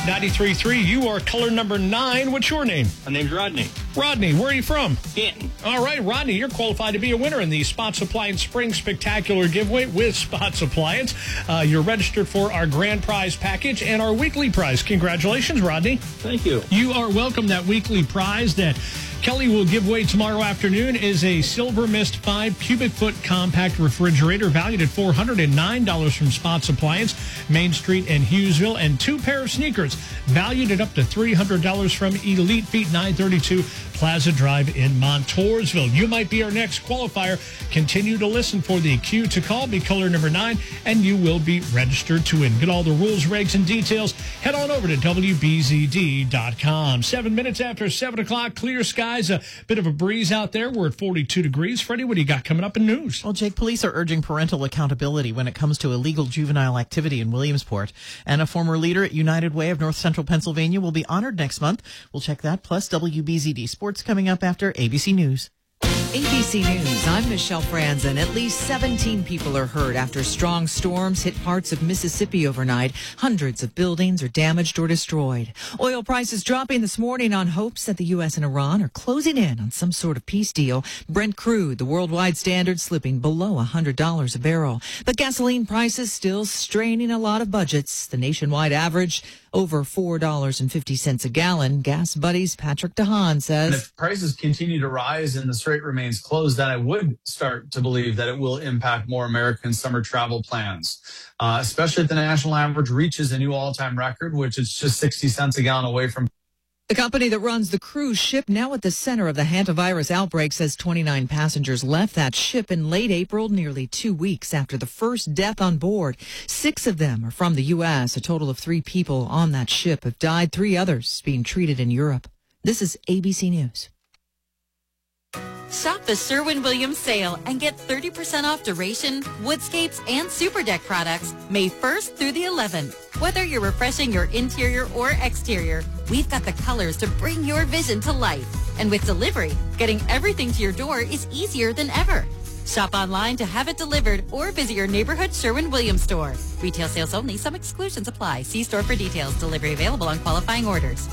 93.3, you are color number 9. What's your name? My name's Rodney. Rodney, where are you from? Canton. All right, Rodney, you're qualified to be a winner in the Spots Appliance Spring Spectacular giveaway with Spots Appliance. You're registered for our grand prize package and our weekly prize. Congratulations, Rodney. Thank you. You are welcome. That weekly prize that Kelly will give away tomorrow afternoon is a Silver Mist 5 cubic foot compact refrigerator valued at $409 from Spots Appliance, Main Street in Hughesville, and 2 pair of sneakers valued at up to $300 from Elite Feet 932 Plaza Drive in Montoursville. You might be our next qualifier. Continue to listen for the cue to call. Be color number 9, and you will be registered to win. Get all the rules, regs, and details. Head on over to WBZD.com. 7 minutes after 7 o'clock, clear skies. A bit of a breeze out there. We're at 42 degrees. Freddie, what do you got coming up in news? Well, Jake, police are urging parental accountability when it comes to illegal juvenile activity in Williamsport. And a former leader at United Way of North Central Pennsylvania will be honored next month. We'll check that, plus WBZD Sports coming up after ABC News. ABC News, I'm Michelle Franzen. At least 17 people are hurt after strong storms hit parts of Mississippi overnight. Hundreds of buildings are damaged or destroyed. Oil prices dropping this morning on hopes that the U.S. and Iran are closing in on some sort of peace deal. Brent crude, the worldwide standard, slipping below $100 a barrel. But gasoline prices still straining a lot of budgets. The nationwide average over $4.50 a gallon. Gas Buddies' Patrick DeHaan says, and if prices continue to rise and the strait remains closed, then I would start to believe that it will impact more American summer travel plans, especially if the national average reaches a new all-time record, which is just 60 cents a gallon away from. The company that runs the cruise ship, now at the center of the hantavirus outbreak, says 29 passengers left that ship in late April, nearly 2 weeks after the first death on board. 6 of them are from the U.S. A total of 3 people on that ship have died, 3 others being treated in Europe. This is ABC News. Shop the Sherwin-Williams sale and get 30% off duration, woodscapes, and super deck products May 1st through the 11th. Whether you're refreshing your interior or exterior, we've got the colors to bring your vision to life. And with delivery, getting everything to your door is easier than ever. Shop online to have it delivered or visit your neighborhood Sherwin-Williams store. Retail sales only. Some exclusions apply. See store for details. Delivery available on qualifying orders.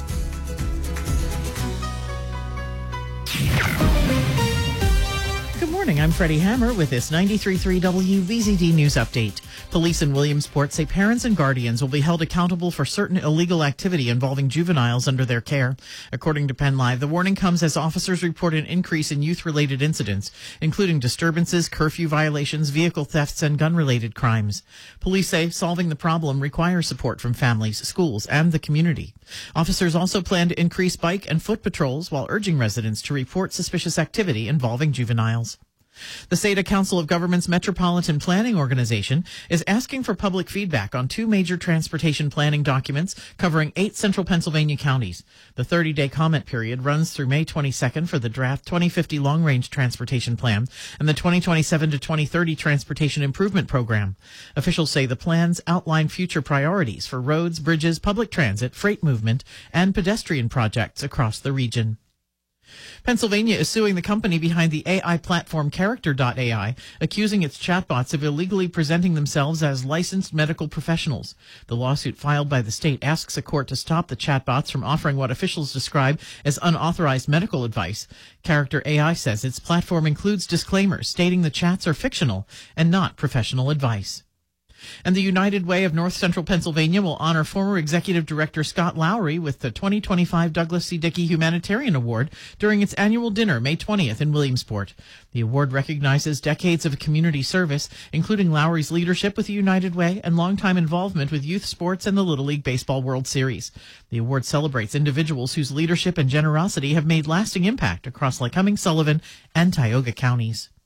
Good morning, I'm Freddie Hammer with this 93.3 WBZD News Update. Police in Williamsport say parents and guardians will be held accountable for certain illegal activity involving juveniles under their care. According to Penn Live, the warning comes as officers report an increase in youth-related incidents, including disturbances, curfew violations, vehicle thefts, and gun-related crimes. Police say solving the problem requires support from families, schools, and the community. Officers also plan to increase bike and foot patrols while urging residents to report suspicious activity involving juveniles. The Seda Council of Governments Metropolitan Planning Organization is asking for public feedback on 2 major transportation planning documents covering 8 central Pennsylvania counties. The 30-day comment period runs through May 22nd for the draft 2050 Long-Range Transportation Plan and the 2027 to 2030 Transportation Improvement Program. Officials say the plans outline future priorities for roads, bridges, public transit, freight movement, and pedestrian projects across the region. Pennsylvania is suing the company behind the AI platform Character.ai, accusing its chatbots of illegally presenting themselves as licensed medical professionals. The lawsuit filed by the state asks a court to stop the chatbots from offering what officials describe as unauthorized medical advice. Character.ai says its platform includes disclaimers stating the chats are fictional and not professional advice. And the United Way of North Central Pennsylvania will honor former Executive Director Scott Lowry with the 2025 Douglas C. Dickey Humanitarian Award during its annual dinner May 20th in Williamsport. The award recognizes decades of community service, including Lowry's leadership with the United Way and longtime involvement with youth sports and the Little League Baseball World Series. The award celebrates individuals whose leadership and generosity have made lasting impact across Lycoming, Sullivan, and Tioga counties.